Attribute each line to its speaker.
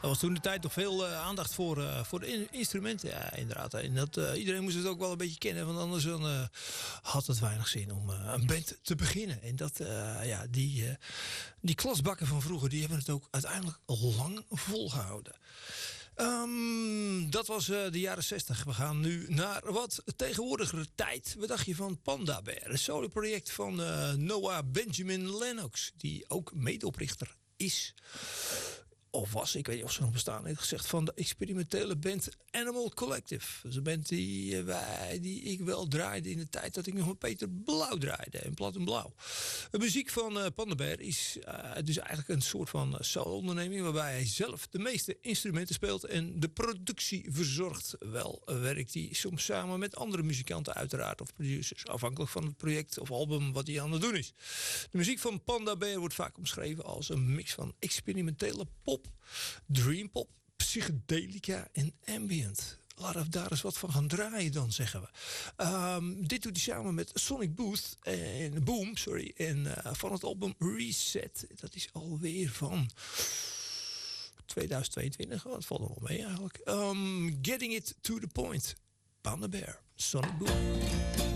Speaker 1: Er was toen de tijd nog veel aandacht voor de instrumenten. Ja, inderdaad. En iedereen moest het ook wel een beetje kennen. Want anders had het weinig zin om een band te beginnen. En die klasbakken van vroeger, die hebben het ook uiteindelijk lang volgehouden. Dat was de jaren 60. We gaan nu naar wat tegenwoordigere tijd. Wat dacht je van Panda Bear? Een soloproject van Noah Benjamin Lennox. Die ook medeoprichter is. Of was, ik weet niet of ze nog bestaan, heeft gezegd, van de experimentele band Animal Collective. Dat is een band die ik wel draaide in de tijd dat ik nog met Peter Blauw draaide. En Plat en Blauw. De muziek van Panda Bear is dus eigenlijk een soort van solo-onderneming, waarbij hij zelf de meeste instrumenten speelt en de productie verzorgt. Wel werkt hij soms samen met andere muzikanten uiteraard, of producers, afhankelijk van het project of album wat hij aan het doen is. De muziek van Panda Bear wordt vaak omschreven als een mix van experimentele pop, dreampop, psychedelica en ambient. Laten we daar eens wat van gaan draaien dan, zeggen we. Dit doet hij samen met Sonic Boom. En van het album Reset. Dat is alweer van 2022. Dat valt er wel mee eigenlijk. Getting It To The Point. Panda Bear, Sonic Boom.